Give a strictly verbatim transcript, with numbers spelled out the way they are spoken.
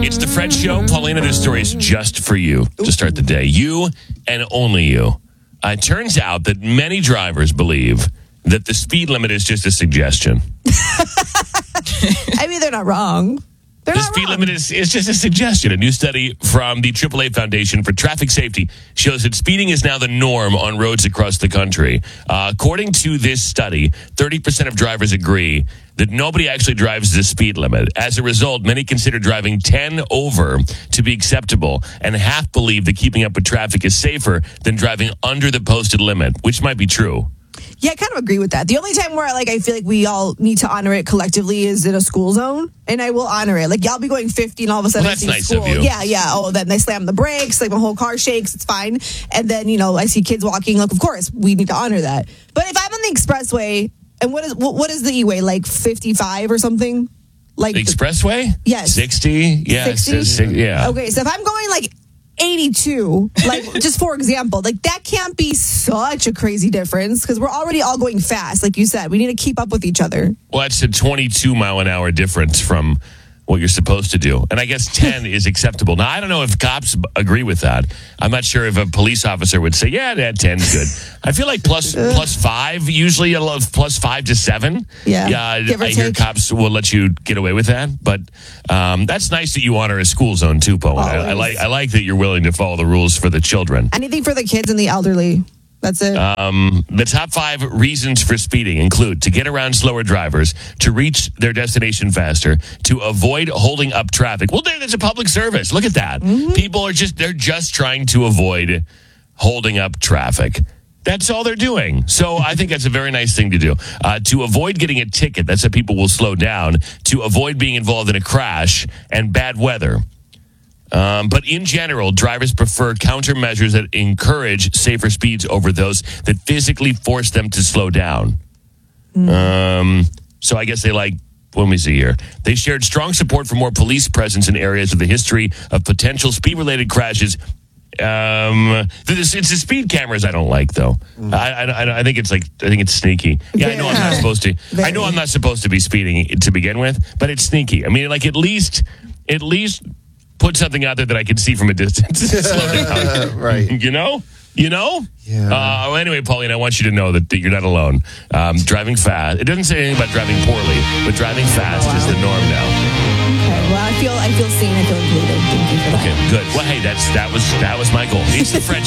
It's the Fred Show. Paulina, this story is just for you to start the day. You and only you. Uh, it turns out that many drivers believe that the speed limit is just a suggestion. I mean, they're not wrong. They're The not speed wrong. limit is, is just a suggestion. A new study from the triple A Foundation for Traffic Safety shows that speeding is now the norm on roads across the country. Uh, according to this study, thirty percent of drivers agree that nobody actually drives the speed limit. As a result, many consider driving ten over to be acceptable, and half believe that keeping up with traffic is safer than driving under the posted limit, which might be true. Yeah, I kind of agree with that. The only time where like I feel like we all need to honor it collectively is in a school zone, and I will honor it. Like y'all be going fifty, and all of a sudden Well, I that's see nice school. of you. Yeah, yeah. Oh, then they slam the brakes, like my whole car shakes. It's fine. And then you know I see kids walking. Like of course we need to honor that. But if I'm on the expressway, and what is what, what is the E-way like fifty-five or something? Like The expressway? Yes. sixty? Yes. sixty? Yeah. Okay, so if I'm going like eighty-two, like just for example, like that can't be such a crazy difference because we're already all going fast. Like you said, we need to keep up with each other. Well, that's a twenty-two mile an hour difference from what you're supposed to do. And I guess ten is acceptable. Now, I don't know if cops b- agree with that. I'm not sure if a police officer would say, yeah, that ten's good. I feel like plus, plus five, usually a lo- plus five to seven. Yeah, Yeah, give or I hear take. cops will let you get away with that. But um, that's nice that you honor a school zone too, Poe. I, I Always. like I like that you're willing to follow the rules for the children. Anything for the kids and the elderly. That's it. Um, the top five reasons for speeding include to get around slower drivers, to reach their destination faster, to avoid holding up traffic. Well, there, there's a public service. Look at that. Mm-hmm. People are just, they're just trying to avoid holding up traffic. That's all they're doing. So I think that's a very nice thing to do. Uh, to avoid getting a ticket, that's how people will slow down. To avoid being involved in a crash and bad weather. Um, but in general, drivers prefer countermeasures that encourage safer speeds over those that physically force them to slow down. Um, so I guess they like, let me see here. They shared strong support for more police presence in areas with a history of potential speed-related crashes. Um, it's, it's the speed cameras I don't like, though. I, I, I think it's like I think it's sneaky. Yeah, I know I'm not supposed to. I know I'm not supposed to be speeding to begin with, but it's sneaky. I mean, like at least, at least. Put something out there that I can see from a distance. Slow down. Right. You know? You know? Yeah. Uh, well, anyway, Pauline, I want you to know that, that you're not alone. Um, driving fast. It doesn't say anything about driving poorly, but driving fast is the norm now. Okay, well, I feel I feel seen. I feel included. Thank you for that. Okay, good. Well, hey, that's that was that was my goal. It's the Fred